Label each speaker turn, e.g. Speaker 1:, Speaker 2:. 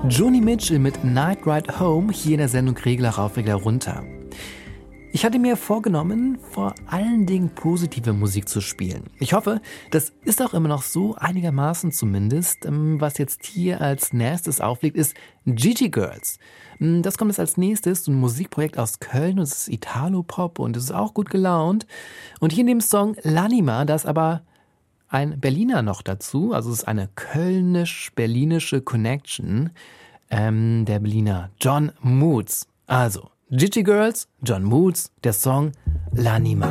Speaker 1: Joni Mitchell mit Night Ride Home hier in der Sendung Regler rauf, Regler runter. Ich hatte mir vorgenommen, vor allen Dingen positive Musik zu spielen. Ich hoffe, das ist auch immer noch so, einigermaßen zumindest. Was jetzt hier als nächstes aufliegt, ist Gigi Girls. Das kommt jetzt als nächstes, ein Musikprojekt aus Köln, und es ist Italo-Pop und es ist auch gut gelaunt. Und hier in dem Song L'Anima, da ist aber ein Berliner noch dazu, also es ist eine kölnisch-berlinische Connection, der Berliner John Moods. Also Gigi Girls, John Moods, der Song L'Anima.